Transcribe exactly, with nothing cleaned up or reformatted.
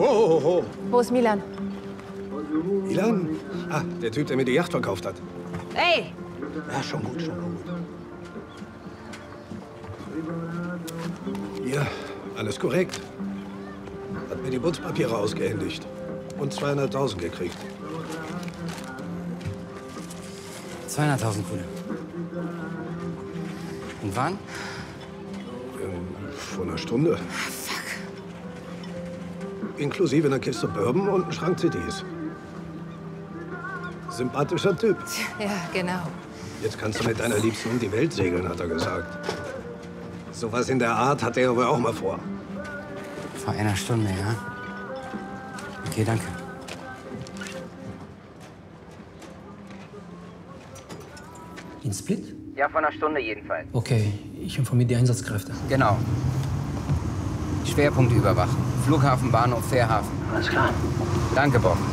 Oh, oh, oh. Wo ist Milan? Milan? Ah, der Typ, der mir die Yacht verkauft hat. Ey! Ja, schon gut, schon gut. Ja, alles korrekt. Hat mir die Bootspapiere ausgehändigt. Und zweihunderttausend gekriegt. zweihunderttausend Kohle. Und wann? Ähm, vor einer Stunde. Fuck. Inklusive einer Kiste Bourbon und einem Schrank C Ds. Sympathischer Typ. Ja, genau. Jetzt kannst du mit deiner Liebsten um die Welt segeln, hat er gesagt. Sowas in der Art hat er aber auch mal vor. Vor einer Stunde, ja? Okay, danke. In Split? Ja, vor einer Stunde jedenfalls. Okay, ich informiere die Einsatzkräfte. Genau. Schwerpunkte überwachen. Flughafen, Bahnhof, Fährhafen. Alles klar. Danke, Bob.